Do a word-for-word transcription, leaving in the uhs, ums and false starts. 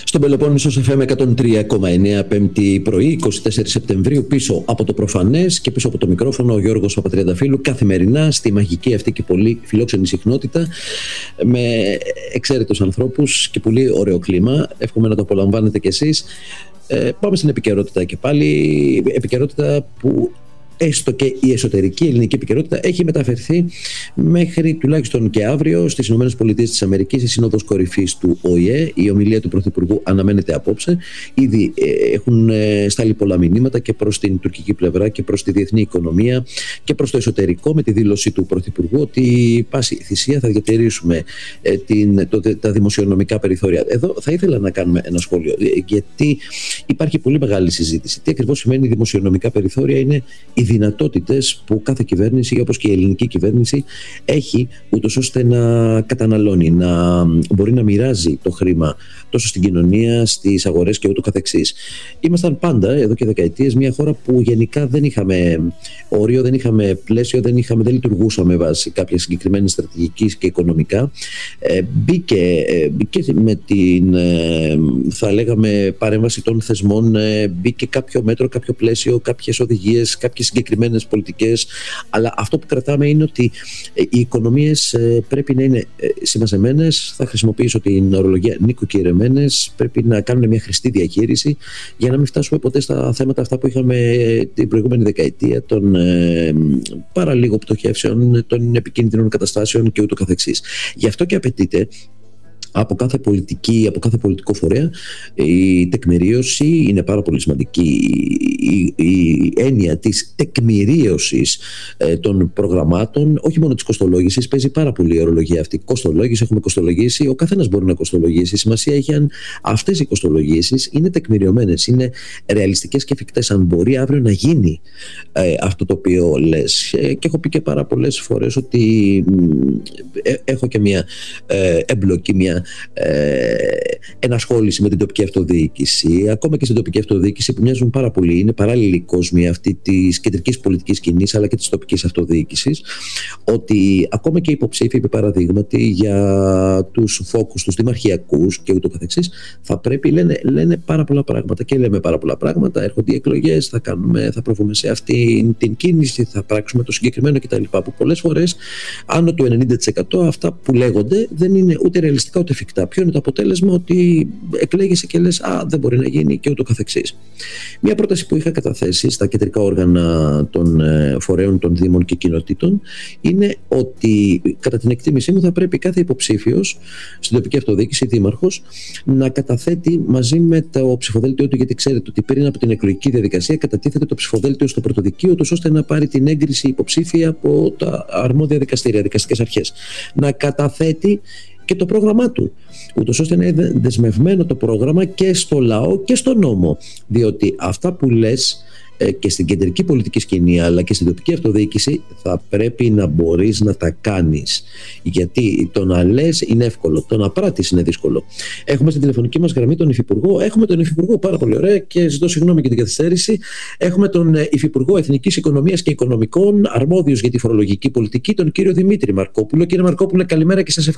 Στον Πελοπόννησο εφ εμ εκατόν τρία κόμμα εννέα, Πέμπτη πρωί, εικοστή τέταρτη Σεπτεμβρίου, πίσω από το προφανές και πίσω από το μικρόφωνο, ο Γιώργος Παπατριανταφύλου, καθημερινά στη μαγική αυτή και πολύ φιλόξενη συχνότητα, με εξαίρετους ανθρώπους και πολύ ωραίο κλίμα. Εύχομαι να το απολαμβάνετε κι εσείς. Ε, πάμε στην επικαιρότητα και πάλι. Επικαιρότητα που έστω και η εσωτερική ελληνική επικαιρότητα έχει μεταφερθεί μέχρι τουλάχιστον και αύριο στις ΗΠΑ η Σύνοδος Κορυφής του Ο Η Ε. Η ομιλία του Πρωθυπουργού αναμένεται απόψε. Ήδη ε, έχουν ε, στάλει πολλά μηνύματα και προς την τουρκική πλευρά και προς τη διεθνή οικονομία και προς το εσωτερικό, με τη δήλωση του Πρωθυπουργού ότι πάση θυσία θα διατηρήσουμε ε, την, το, τα δημοσιονομικά περιθώρια. Εδώ θα ήθελα να κάνουμε ένα σχόλιο, ε, γιατί υπάρχει πολύ μεγάλη συζήτηση. Τι ακριβώς σημαίνει δημοσιονομικά περιθώρια? Είναι οι δυνατότητες που κάθε κυβέρνηση, όπως και η ελληνική κυβέρνηση, έχει, ούτως ώστε να καταναλώνει, να μπορεί να μοιράζει το χρήμα τόσο στην κοινωνία, στις αγορές και ούτω καθεξής. Ήμασταν πάντα, εδώ και δεκαετίες, μια χώρα που γενικά δεν είχαμε όριο, δεν είχαμε πλαίσιο, δεν, είχαμε, δεν λειτουργούσαμε βάσει κάποια συγκεκριμένη στρατηγική και οικονομικά. Ε, μπήκε, ε, μπήκε με την, ε, θα λέγαμε, παρέμβαση των θεσμών, ε, μπήκε κάποιο μέτρο, κάποιο πλαίσιο, κάποιες οδηγίες, κάποιες συγκεκριμένες πολιτικές, αλλά αυτό που κρατάμε είναι ότι οι οικονομίες πρέπει να είναι συμμαζεμένες, θα χρησιμοποιήσω την ορολογία νοικοκυρεμένες, πρέπει να κάνουν μια χρηστή διαχείριση για να μην φτάσουμε ποτέ στα θέματα αυτά που είχαμε την προηγούμενη δεκαετία των ε, παραλίγο πτωχεύσεων, των επικίνδυνων καταστάσεων και ούτω καθεξής. Γι' αυτό και απαιτείται από κάθε πολιτική, από κάθε πολιτικό φορέα η τεκμηρίωση. Είναι πάρα πολύ σημαντική η, η, η έννοια της τεκμηρίωσης ε, των προγραμμάτων, όχι μόνο της κοστολόγησης. Παίζει πάρα πολύ η ορολογία αυτή. Κοστολόγηση, έχουμε κοστολογήσει, ο καθένας μπορεί να κοστολογήσει. Σημασία έχει αν αυτές οι κοστολογήσεις είναι τεκμηριωμένες, είναι ρεαλιστικές και εφικτές, αν μπορεί αύριο να γίνει ε, αυτό το οποίο λες. Ε, και έχω πει και πάρα πολλές φορές ότι ε, έχω και μια ε, εμπλοκή, μια Ε, ενασχόληση με την τοπική αυτοδιοίκηση, ακόμα και στην τοπική αυτοδιοίκηση που μοιάζουν πάρα πολύ. Είναι παράλληλοι κόσμοι αυτή της κεντρικής πολιτικής σκηνής αλλά και της τοπικής αυτοδιοίκησης, ότι ακόμα και υποψήφοι, επί παραδείγματι, για τους φόκους, τους δημαρχιακούς και ούτω καθεξής, θα πρέπει, λένε, λένε πάρα πολλά πράγματα και λέμε πάρα πολλά πράγματα. Έρχονται οι εκλογές, θα, κάνουμε, θα προβούμε σε αυτή την κίνηση, θα πράξουμε το συγκεκριμένο κτλ. Που πολλές φορές, άνω του ενενήντα τοις εκατό αυτά που λέγονται δεν είναι ούτε ρεαλιστικά ούτε εφικτά. Ποιο είναι το αποτέλεσμα? Ότι εκλέγεσαι και λες «Α, δεν μπορεί να γίνει» και ούτω καθεξής. Μια πρόταση που είχα καταθέσει στα κεντρικά όργανα των φορέων των δήμων και κοινοτήτων είναι ότι, κατά την εκτίμησή μου, θα πρέπει κάθε υποψήφιος στην τοπική αυτοδιοίκηση, δήμαρχος, να καταθέτει μαζί με το ψηφοδέλτιο του, γιατί ξέρετε ότι πριν από την εκλογική διαδικασία κατατίθεται το ψηφοδέλτιο στο πρωτοδικείο, ώστε να πάρει την έγκριση υποψήφια από τα αρμόδια δικαστήρια, δικαστικές αρχές. Να καταθέτει και το πρόγραμμά του, ούτως ώστε να είναι δεσμευμένο το πρόγραμμα και στο λαό και στο νόμο. Διότι αυτά που λες ε, και στην κεντρική πολιτική σκηνή αλλά και στην τοπική αυτοδιοίκηση θα πρέπει να μπορείς να τα κάνεις. Γιατί το να λες είναι εύκολο, το να πράττεις είναι δύσκολο. Έχουμε στην τηλεφωνική μας γραμμή τον Υφυπουργό. Έχουμε τον Υφυπουργό, πάρα πολύ ωραία, και ζητώ συγγνώμη για την καθυστέρηση. Έχουμε τον Υφυπουργό Εθνικής Οικονομίας και Οικονομικών, αρμόδιος για τη φορολογική πολιτική, τον κύριο Δημήτρη Μαρκόπουλο. Κύριε Μαρκόπουλε, καλημέρα και σας ευχαριστώ.